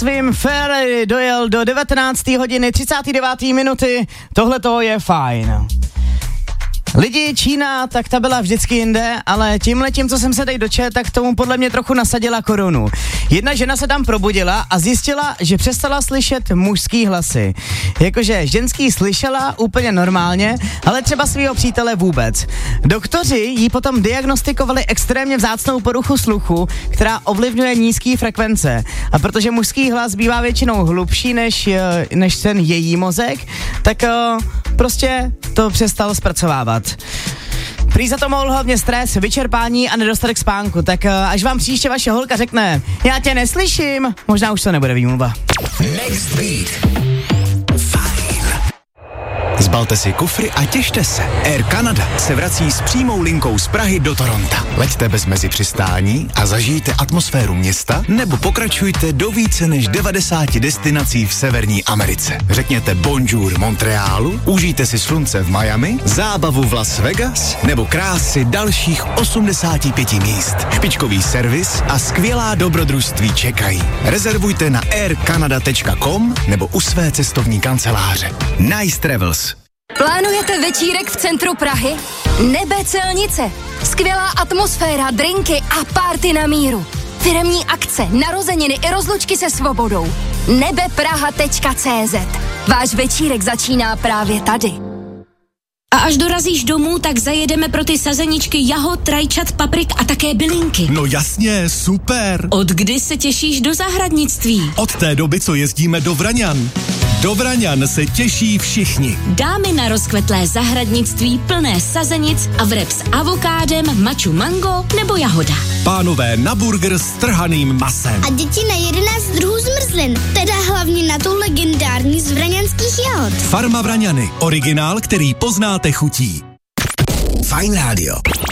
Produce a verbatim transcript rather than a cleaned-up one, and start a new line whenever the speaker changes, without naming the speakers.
svým Ferrari dojel do devatenácté hodiny třicáté deváté minuty. Tohle toho je fajn. Lidi, Čína, tak ta byla vždycky jinde, ale tímhletím, co jsem se tady dočet, tak tomu podle mě trochu nasadila korunu. Jedna žena se tam probudila a zjistila, že přestala slyšet mužský hlasy. Jakože ženský slyšela úplně normálně, ale třeba svýho přítele vůbec. Doktoři jí potom diagnostikovali extrémně vzácnou poruchu sluchu, která ovlivňuje nízký frekvence. A protože mužský hlas bývá většinou hlubší než, než ten její mozek, tak uh, prostě to přestal zpracovávat. Prý za to mohl hlavně stres, vyčerpání a nedostatek spánku, tak uh, až vám příště vaše holka řekne, já tě neslyším, možná už to nebude výmluva.
Next Beat. Zbalte si kufry a těšte se. Air Canada se vrací s přímou linkou z Prahy do Toronta. Leďte bez mezi přistání a zažijte atmosféru města, nebo pokračujte do více než devadesáti destinací v Severní Americe. Řekněte bonjour Montrealu, užijte si slunce v Miami, zábavu v Las Vegas nebo krásy dalších osmdesáti pěti míst. Špičkový servis a skvělá dobrodružství čekají. Rezervujte na air canada tečka com nebo u své cestovní kanceláře. Nice Travels.
Plánujete večírek v centru Prahy? Nebe Celnice. Skvělá atmosféra, drinky a party na míru. Firemní akce, narozeniny i rozlučky se svobodou. nebepraha tečka cé zet. Váš večírek začíná právě tady.
A až dorazíš domů, tak zajedeme pro ty sazeničky jahod, rajčat, paprik a také bylinky.
No jasně, super.
Od kdy se těšíš do zahradnictví?
Od té doby, co jezdíme do Vraňan. Do Vraňan se těší všichni.
Dámy na rozkvetlé zahradnictví plné sazenic a vreb s avokádem, maču mango nebo jahoda.
Pánové na burger s trhaným masem.
A děti na jedenáct druhů zmrzlin, teda hlavně na tu legendární z vraňanských jahod.
Farma Vraňany, originál, který poznáte chutí.
Fajn rádio.